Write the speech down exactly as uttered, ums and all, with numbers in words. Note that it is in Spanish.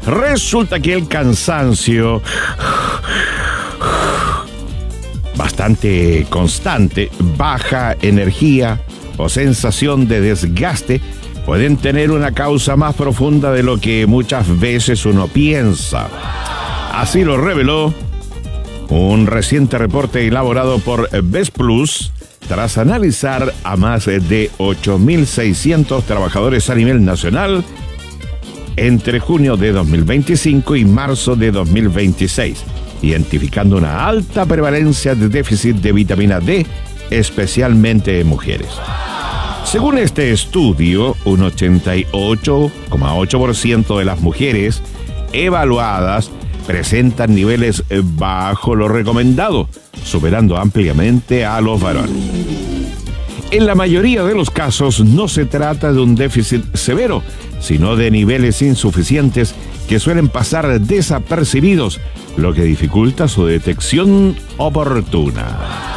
Resulta que el cansancio bastante constante, baja energía o sensación de desgaste pueden tener una causa más profunda de lo que muchas veces uno piensa. Así lo reveló un reciente reporte elaborado por BestPlus tras analizar a más de ocho mil seiscientos trabajadores a nivel nacional entre junio de dos mil veinticinco y marzo de dos mil veintiséis, identificando una alta prevalencia de déficit de vitamina D, especialmente en mujeres. Según este estudio, un ochenta y ocho coma ocho por ciento de las mujeres evaluadas presentan niveles bajo lo recomendado, superando ampliamente a los varones. En la mayoría de los casos no se trata de un déficit severo, sino de niveles insuficientes que suelen pasar desapercibidos, lo que dificulta su detección oportuna.